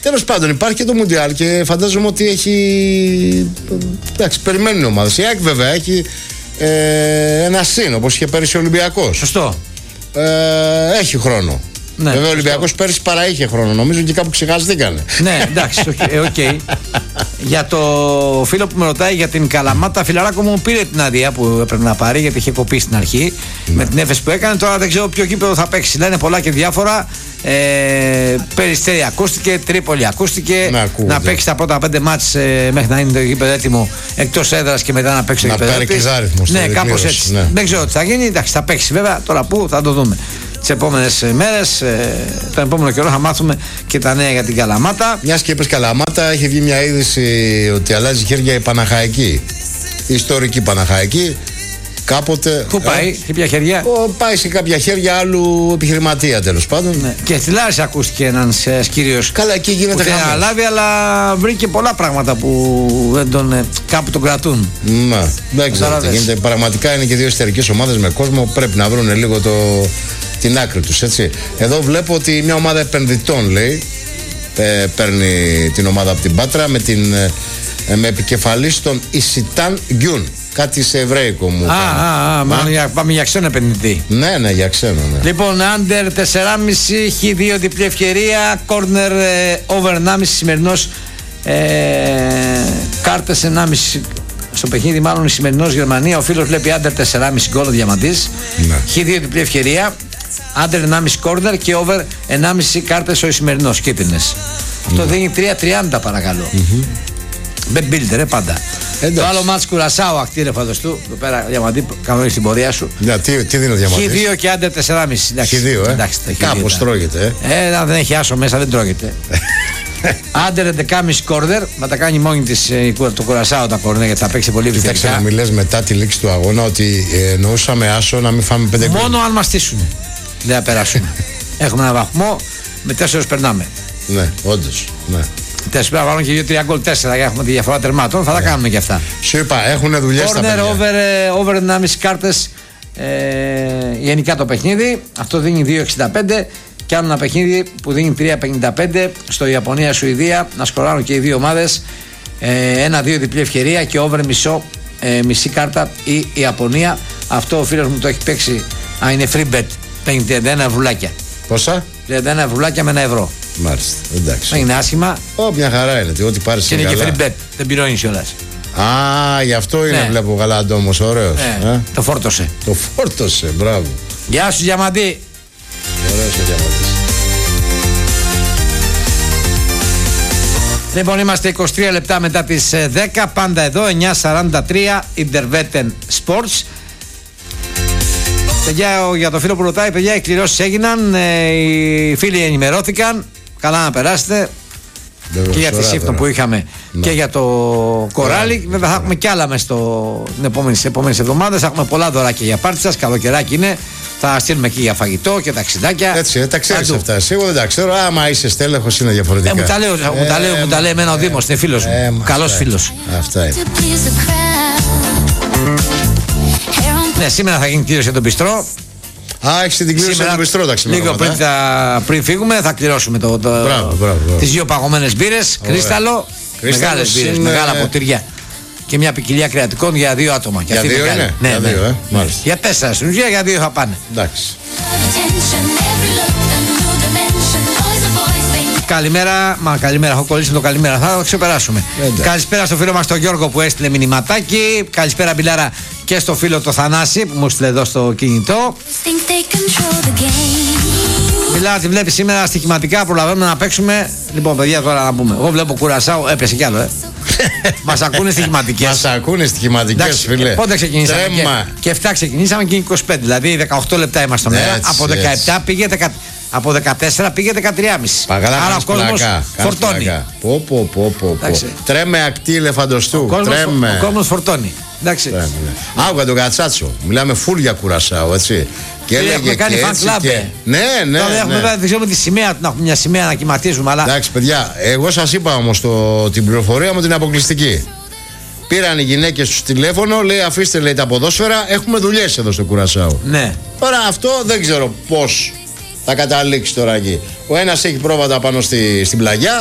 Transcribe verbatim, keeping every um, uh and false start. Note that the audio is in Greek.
Τέλος πάντων, υπάρχει και το Μουντιάλ και φαντάζομαι ότι έχει. Εντάξει, περιμένουν οι ομάδες. Η ΑΕΚ βέβαια έχει ε, ένα συν, όπως είχε πέρυσι ο Ολυμπιακός. Σωστό. Ε, έχει χρόνο. Ναι, βέβαια ο Ολυμπιακός πέρυσι παρά είχε χρόνο. Νομίζω και κάπου ξεχαστήκανε. Ναι, εντάξει, οκ. Okay, okay. Για το φίλο που με ρωτάει για την Καλαμάτα, φιλαράκο μου πήρε την άδεια που έπρεπε να πάρει γιατί είχε κοπεί στην αρχή ναι. με την έφεση που έκανε. Τώρα δεν ξέρω ποιο γήπεδο θα παίξει. Λένε πολλά και διάφορα. Ε, Περιστέρι ακούστηκε, Τρίπολη ακούστηκε. Να, να παίξει τα πρώτα πέντε μάτς ε, μέχρι να είναι το γήπεδο έτοιμο εκτός έδρας και μετά να παίξει το γήπεδο της. Ναι, κάπως έτσι. Ναι. Δεν ξέρω τι θα γίνει. Εντάξει, θα παίξει βέβαια. Τώρα πού θα το δούμε. Τις επόμενες μέρες, ε, τον επόμενο καιρό θα μάθουμε και τα νέα για την Καλαμάτα. Μιας και είπες Καλαμάτα, έχει βγει μια είδηση ότι αλλάζει χέρια η Παναχαϊκή. Η ιστορική Παναχαϊκή. Κάποτε. Πού πάει, ε, σε ποια χέρια? Ο, πάει σε κάποια χέρια άλλου επιχειρηματία τέλος πάντων. Ναι. Και στη Λάρισα ακούστηκε ένας κύριος. Καλά, εκεί γίνεται που θέλει να λάβει, αλλά βρήκε πολλά πράγματα που δεν τον, κάπου τον κρατούν. Ναι, δεν ξέρω τι γίνεται. Πραγματικά είναι και δύο εσωτερικές ομάδες με κόσμο. Πρέπει να βρουν λίγο το. Την άκρη τους, έτσι. Εδώ βλέπω ότι μια ομάδα επενδυτών, λέει, ε, παίρνει την ομάδα από την Πάτρα με, την, ε, με επικεφαλής τον Ισιτάν Γκιούν. Κάτι σε εβραϊκό μου. Α, α, α, μα, για, πάμε για ξένο επενδυτή. Ναι, ναι, για ξένο, ναι. Λοιπόν, άντερ τέσσερα κόμμα πέντε, χ δύο διπλή ευκαιρία, κόρνερ over ενάμιση σημερινός, ε, κάρτες ενάμιση στο παιχνίδι, μάλλον η σημερινός Γερμανία. Ο φίλος βλέπει άντερ τέσσερα κόμμα πέντε γκολ ο Διαμαντής. Ναι. χ δύο διπλή ευκαιρία. Άντερ ενάμιση κόρνερ και over ενάμιση κάρτες ο Ισημερινός κίτρινες. Mm-hmm. Αυτό δίνει τρία τριάντα παρακαλώ. Bet mm-hmm. builder, ε, πάντα. Εντάξει. Το άλλο μάτς Κουρασάου ακτήρε φανταστού. Εδώ πέρα Διαμαντή, κανονίζει την πορεία σου. Για, τι, τι δίνει ο Διαμαντής? χ δύο και άντερ τέσσερα κόμμα πέντε. χ δύο, ε. Εντάξει, κάπως τρώγεται. Ε. ε, αν δεν έχει άσο μέσα δεν τρώγεται. Άντερ έντεκα κόμμα πέντε κόρνερ, μα τα κάνει μόνη της ε, το Κουρασάου τα κόρνερ γιατί θα παίξει πολύ επιθετικά. Κοίταξε να μιλές μετά τη λήξη του αγώνα ότι ε, εννοούσαμε άσο να μην φάμε πέντε γκολ. Μόνο αν μας στήσουν. Δεν θα περάσουμε. Έχουμε ένα βαθμό, με τέσσερις περνάμε. Ναι, όντως. Ναι. Τέσσερα πρέπει να βάλουμε και δύο τρία γκολ τέσσερα για έχουμε τη διαφορά τερμάτων. Θα τα κάνουμε και αυτά. Σου είπα, έχουν δουλειές στα παιδιά. Corner over ενάμιση κάρτες ε, γενικά το παιχνίδι. Αυτό δίνει δύο εξήντα πέντε. Και άλλο ένα παιχνίδι που δίνει τρία πενήντα πέντε στο Ιαπωνία-Σουηδία. Να σκοράρουν και οι δύο ομάδες. ένα δύο διπλή ευκαιρία και over μισό, ε, μισή κάρτα η Ιαπωνία. Αυτό ο φίλος μου το έχει παίξει. Α, είναι free bet. Παίρνει τριάντα ένα ευρουλάκια. Πόσα? τριάντα ένα ευρουλάκια με ένα ευρώ. Μάλιστα, εντάξει. Δεν είναι άσχημα. Ω, μια χαρά είναι. Ό,τι πάρεις και είναι καλά. Και free bet. Δεν πληρώνει κιόλας. Α, γι' αυτό είναι, ναι. Βλέπω γαλάντο όμως, ωραίος. Ναι. Ε? Το φόρτωσε. Το φόρτωσε, μπράβο. Γεια σου, Διαμαντή. Ωραίος ο Διαμαντής. Λοιπόν, είμαστε είκοσι τρία λεπτά μετά τις δέκα. Πάντα εδώ, εννιά σαράντα τρία Interveten Sports. Παιδιά, για το φίλο που ρωτάει, παιδιά, οι κληρώσεις έγιναν, ε, οι φίλοι ενημερώθηκαν. Καλά να περάσετε. Βέβαια, και για τη σύφτο που είχαμε να. Και για το κοράλι. Βέβαια, θα έχουμε κι άλλα μέσα στην επόμενη εβδομάδα. Θα έχουμε πολλά δωράκια για πάρτι σας. Καλοκαιράκι είναι. Θα στείλουμε εκεί για φαγητό και ταξιδάκια. Έτσι, ε, τα ξέρεις αυτά. Εγώ δεν τα ξέρω. Άμα είσαι στέλεχος είναι διαφορετικά. Ε, μου τα λέει, ε, μου τα λέει, ε, μου τα λέει εμένα ο Δήμος, είναι φίλος μου. Ε, καλός φίλος. Αυτά είναι. Ναι, σήμερα θα γίνει κλήρωση για τον Πιστρό. Α, έχεις την κλήρωση για τον Πιστρό τα ξημερώματα. Λίγο πριν, θα, πριν φύγουμε θα κληρώσουμε το, το, μπράβο, μπράβο, μπράβο. τις δύο παγωμένες μπύρες. Κρίσταλο, μεγάλες μπύρες, είναι... μεγάλα ποτήρια. Και μια ποικιλία κρεατικών για δύο άτομα. Για δύο είναι. Ναι, για, ναι. Δύο, ε. Ναι. Για τέσσερα στην ουσία, για δύο θα πάνε. Εντάξει. Καλημέρα, μα καλημέρα, έχω κολλήσει το καλημέρα, θα το ξεπεράσουμε. Εντάξει. Καλησπέρα στο φίλο μας τον Γιώργο που έστειλε μηνυματάκι. Καλησπέρα Μπιλάρα και στο φίλο το Θανάση που μου έστειλε εδώ στο κινητό. Μιλάω, τη βλέπει σήμερα στοιχηματικά, προλαβαίνουμε να παίξουμε. Λοιπόν, παιδιά, τώρα να πούμε. Εγώ βλέπω Κουρασάου, έπεσε κι άλλο, ε. Μας ακούνε στοιχηματικές. Μας ακούνε στοιχηματικές, φίλε. Πότε ξεκινήσαμε? Και, και εφτά ξεκινήσαμε και είκοσι πέντε. Δηλαδή δεκαοκτώ λεπτά είμαστε στον αέρα. Από δεκαεπτά έτσι. Πήγε δεκα, από δεκατέσσερα πήγε δεκατρία και μισό. Άρα ο κόσμος φορτώνει. Πω, πω, πω, πω. Τρέμε ακτή ελεφαντοστού. Ο κόσμος φορτώνει. Εντάξει. Άκουγα τον Κατσάτσο. Μιλάμε φουλ για Κουρασάου, έτσι. Και έλεγε κάνει fan club. Και... Ναι, ναι. Τώρα έχουμε ναι. Δεν ξέρουμε τη σημαία, να έχουμε μια σημαία να κυματίζουμε. Αλλά... Εντάξει, παιδιά, εγώ σας είπα όμως το, την πληροφορία μου την αποκλειστική. Πήραν οι γυναίκες του τηλέφωνο, λέει αφήστε λέει τα ποδόσφαιρα, έχουμε δουλειές εδώ στο Κουρασάου. Ναι. Τώρα αυτό δεν ξέρω πώς θα καταλήξει τώρα εκεί. Ο ένας έχει πρόβατα πάνω στη, στην πλαγιά.